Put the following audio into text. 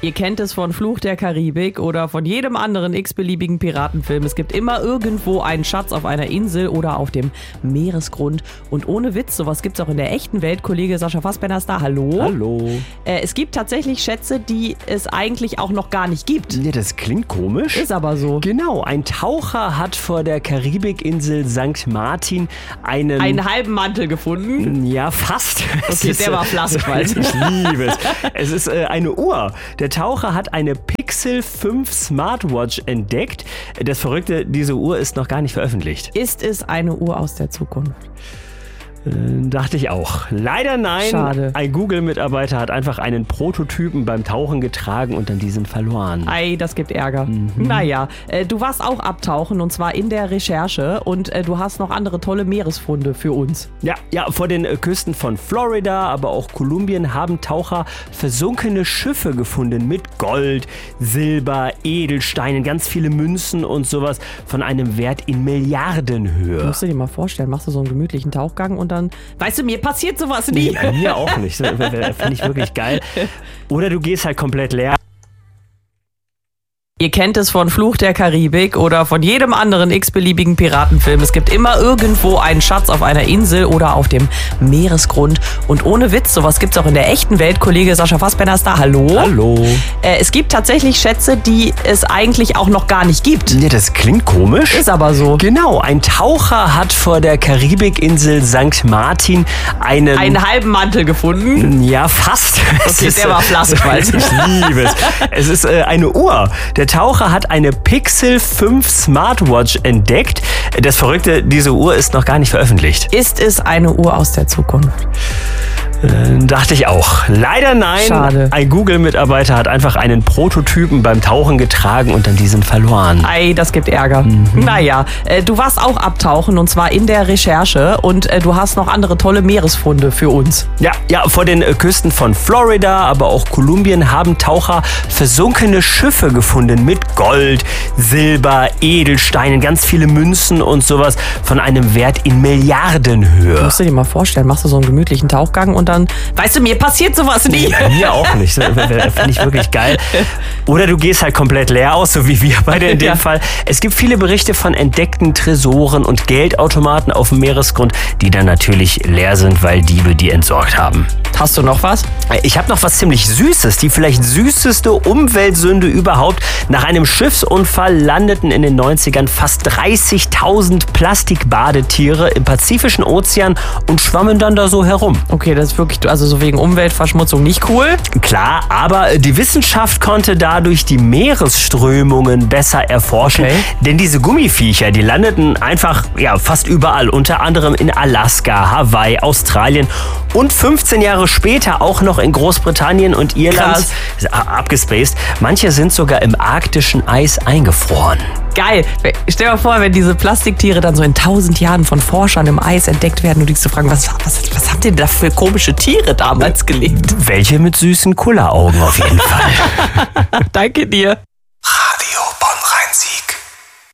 Ihr kennt es von Fluch der Karibik oder von jedem anderen x-beliebigen Piratenfilm. Es gibt immer irgendwo einen Schatz auf einer Insel oder auf dem Meeresgrund. Und ohne Witz, sowas gibt es auch in der echten Welt. Kollege Sascha Fassbender ist da. Hallo. Hallo. Es gibt tatsächlich Schätze, die es eigentlich auch noch gar nicht gibt. Ja, das klingt komisch. Ist aber so. Genau, ein Taucher hat vor der Karibikinsel St. Martin einen halben Mantel gefunden. Ja, fast. Okay, der war Plastik. Ich liebe es. Es ist eine Uhr. Der Taucher hat eine Pixel 5 Smartwatch entdeckt. Das Verrückte, diese Uhr ist noch gar nicht veröffentlicht. Ist es eine Uhr aus der Zukunft? Dachte ich auch. Leider nein. Schade. Ein Google-Mitarbeiter hat einfach einen Prototypen beim Tauchen getragen und dann diesen verloren. Ei, das gibt Ärger. Naja, du warst auch abtauchen und zwar in der Recherche und du hast noch andere tolle Meeresfunde für uns. Ja, vor den Küsten von Florida, aber auch Kolumbien haben Taucher versunkene Schiffe gefunden mit Gold, Silber, Edelsteinen, ganz viele Münzen und sowas von einem Wert in Milliardenhöhe. Musst du dir mal vorstellen, machst du so einen gemütlichen Tauchgang und dann, weißt du, mir passiert sowas nie. Nee, mir auch nicht. Finde ich wirklich geil. Oder du gehst halt komplett leer. Ihr kennt es von Fluch der Karibik oder von jedem anderen x-beliebigen Piratenfilm. Es gibt immer irgendwo einen Schatz auf einer Insel oder auf dem Meeresgrund. Und ohne Witz, sowas gibt es auch in der echten Welt. Kollege Sascha Fassbender ist da. Hallo. Hallo. Es gibt tatsächlich Schätze, die es eigentlich auch noch gar nicht gibt. Ja, das klingt komisch. Ist aber so. Genau, ein Taucher hat vor der Karibikinsel St. Martin einen halben Mantel gefunden. Ja, fast. Okay, der war Plastik. Ich liebe es. Es ist eine Uhr. Der Taucher hat eine Pixel 5 Smartwatch entdeckt. Das Verrückte, diese Uhr ist noch gar nicht veröffentlicht. Ist es eine Uhr aus der Zukunft? Dachte ich auch. Leider nein. Schade. Ein Google-Mitarbeiter hat einfach einen Prototypen beim Tauchen getragen und dann diesen verloren. Ei, das gibt Ärger. Naja, du warst auch abtauchen und zwar in der Recherche und du hast noch andere tolle Meeresfunde für uns. Ja, vor den Küsten von Florida, aber auch Kolumbien haben Taucher versunkene Schiffe gefunden mit Gold, Silber, Edelsteinen, ganz viele Münzen und sowas von einem Wert in Milliardenhöhe. Musst du dir mal vorstellen, machst du so einen gemütlichen Tauchgang und dann, weißt du, mir passiert sowas nie. Nee, mir auch nicht. Finde ich wirklich geil. Oder du gehst halt komplett leer aus, so wie wir beide in dem Fall. Es gibt viele Berichte von entdeckten Tresoren und Geldautomaten auf dem Meeresgrund, die dann natürlich leer sind, weil Diebe die entsorgt haben. Hast du noch was? Ich habe noch was ziemlich Süßes. Die vielleicht süßeste Umweltsünde überhaupt. Nach einem Schiffsunfall landeten in den 90ern fast 30.000 Plastikbadetiere im Pazifischen Ozean und schwammen dann da so herum. Okay, das ist wirklich, also so wegen Umweltverschmutzung nicht cool. Klar, aber die Wissenschaft konnte dadurch die Meeresströmungen besser erforschen. Okay. Denn diese Gummiviecher, die landeten einfach fast überall. Unter anderem in Alaska, Hawaii, Australien und 15 Jahre später auch noch in Großbritannien und Irland. Krass. Abgespaced. Manche sind sogar im arktischen Eis eingefroren. Geil. Stell dir mal vor, wenn diese Plastiktiere dann so in 1000 Jahren von Forschern im Eis entdeckt werden und dich zu fragen, was habt ihr da für komische Tiere damals gelebt? Welche mit süßen Kulleraugen auf jeden Fall. Danke dir.